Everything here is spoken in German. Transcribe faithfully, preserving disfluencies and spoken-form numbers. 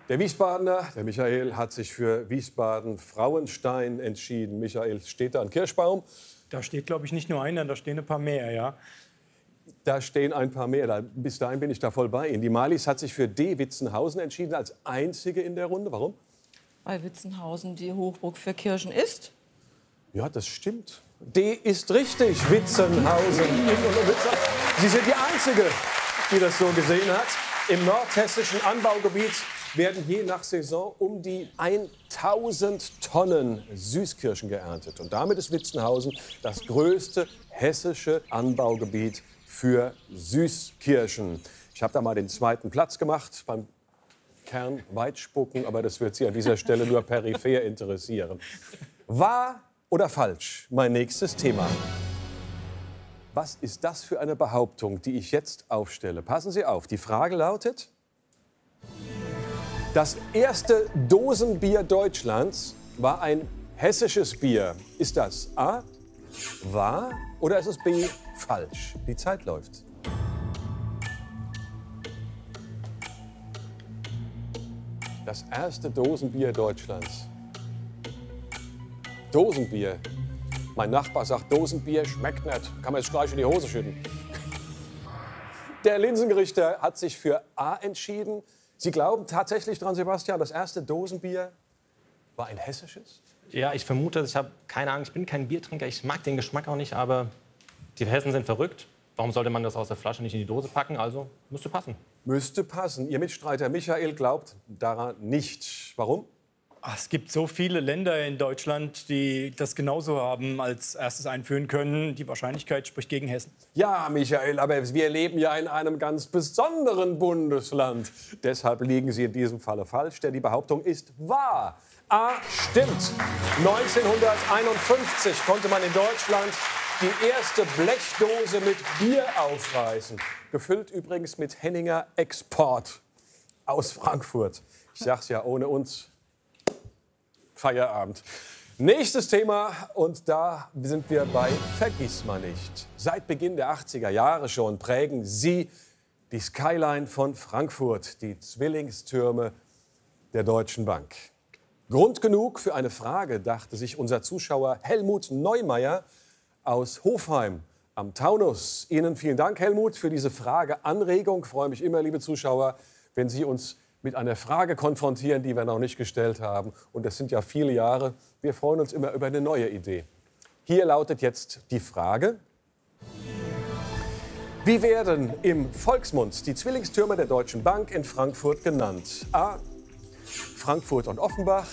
Der Wiesbadener, der Michael, hat sich für Wiesbaden-Frauenstein entschieden. Michael, steht da ein Kirschbaum? Da steht, glaube ich, nicht nur einer, da stehen ein paar mehr, ja. Da stehen ein paar mehr. Da, bis dahin bin ich da voll bei Ihnen. Die Marlies hat sich für D. Witzenhausen entschieden, als einzige in der Runde. Warum? Weil Witzenhausen die Hochburg für Kirschen ist. Ja, das stimmt. D ist richtig, Witzenhausen. Sie sind die Einzige, die das so gesehen hat. Im nordhessischen Anbaugebiet werden je nach Saison um die tausend Tonnen Süßkirschen geerntet. Und damit ist Witzenhausen das größte hessische Anbaugebiet für Süßkirschen. Ich habe da mal den zweiten Platz gemacht beim Kernweitspucken, aber das wird Sie an dieser Stelle nur peripher interessieren. Wahr oder falsch? Mein nächstes Thema. Was ist das für eine Behauptung, die ich jetzt aufstelle? Passen Sie auf, die Frage lautet: Das erste Dosenbier Deutschlands war ein hessisches Bier. Ist das A, wahr, oder ist es B, falsch? Die Zeit läuft. Das erste Dosenbier Deutschlands. Dosenbier. Mein Nachbar sagt, Dosenbier schmeckt nicht. Kann man jetzt gleich in die Hose schütten. Der Linsengerichter hat sich für A entschieden. Sie glauben tatsächlich dran, Sebastian, das erste Dosenbier war ein hessisches? Ja, ich vermute, ich habe keine Ahnung, ich bin kein Biertrinker, ich mag den Geschmack auch nicht, aber die Hessen sind verrückt. Warum sollte man das aus der Flasche nicht in die Dose packen? Also müsste passen. Müsste passen. Ihr Mitstreiter Michael glaubt daran nicht. Warum? Ach, es gibt so viele Länder in Deutschland, die das genauso haben als erstes einführen können. Die Wahrscheinlichkeit spricht gegen Hessen. Ja, Michael, aber wir leben ja in einem ganz besonderen Bundesland. Deshalb liegen Sie in diesem Falle falsch, denn die Behauptung ist wahr. A, stimmt. neunzehnhunderteinundfünfzig konnte man in Deutschland die erste Blechdose mit Bier aufreißen. Gefüllt übrigens mit Henninger Export aus Frankfurt. Ich sag's ja, ohne uns Feierabend. Nächstes Thema, und da sind wir bei Vergissmeinnicht. Seit Beginn der achtziger Jahre schon prägen Sie die Skyline von Frankfurt, die Zwillingstürme der Deutschen Bank. Grund genug für eine Frage, dachte sich unser Zuschauer Helmut Neumeier aus Hofheim am Taunus. Ihnen vielen Dank, Helmut, für diese Frage-Anregung. Ich freue mich immer, liebe Zuschauer, wenn Sie uns mit einer Frage konfrontieren, die wir noch nicht gestellt haben. Und das sind ja viele Jahre. Wir freuen uns immer über eine neue Idee. Hier lautet jetzt die Frage: Wie werden im Volksmund die Zwillingstürme der Deutschen Bank in Frankfurt genannt? A, Frankfurt und Offenbach,